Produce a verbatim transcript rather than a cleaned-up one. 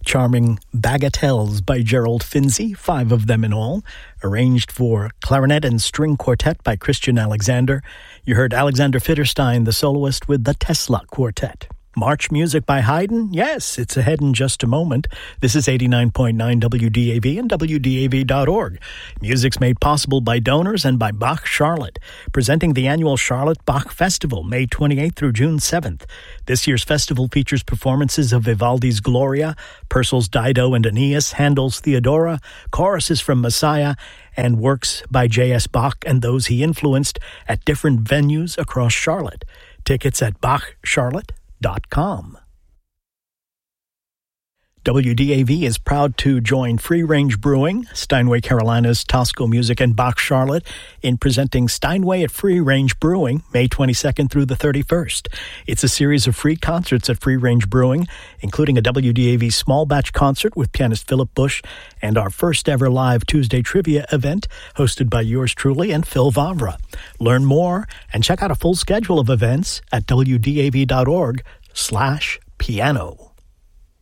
charming Bagatelles by Gerald Finzi, five of them in all, arranged for clarinet and string quartet by Christian Alexander. You heard Alexander Fitterstein, the soloist, with the Tesla Quartet. March music by Haydn? Yes, it's ahead in just a moment. This is eighty-nine point nine W D A V and W D A V dot org. Music's made possible by donors and by Bach Charlotte, presenting the annual Charlotte Bach Festival, May twenty-eighth through June seventh. This year's festival features performances of Vivaldi's Gloria, Purcell's Dido and Aeneas, Handel's Theodora, choruses from Messiah, and works by J S. Bach and those he influenced at different venues across Charlotte. Tickets at bach charlotte dot com. W D A V is proud to join Free Range Brewing, Steinway Carolina's Tosco Music, and Bach Charlotte in presenting Steinway at Free Range Brewing, May twenty-second through the thirty-first. It's a series of free concerts at Free Range Brewing, including a W D A V small batch concert with pianist Philip Bush and our first ever live Tuesday trivia event hosted by yours truly and Phil Vavra. Learn more and check out a full schedule of events at W D A V dot org slash piano.